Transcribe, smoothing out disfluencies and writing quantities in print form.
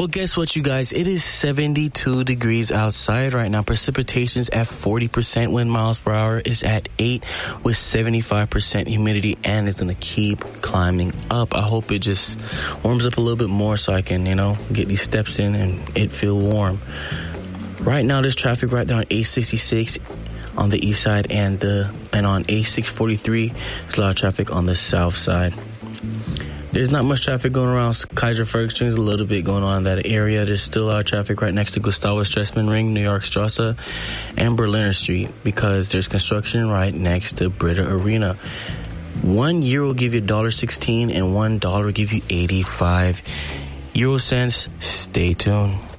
Well, guess what, you guys? It is 72 degrees outside right now. Precipitation's at 40%. Wind miles per hour is at 8 with 75% humidity, and it's going to keep climbing up. I hope it just warms up a little bit more so I can, get these steps in and it feel warm. Right now, there's traffic right there on A66 on the east side and on A643. There's a lot of traffic on the south side. There's not much traffic going around Kaiser Ferg Street. There's a little bit going on in that area. There's still a lot of traffic right next to Gustavus Stressman Ring, New York Strasse, and Berliner Street because there's construction right next to Brita Arena. 1 euro will give you $1.16 and $1 will give you 85 euro cents. Stay tuned.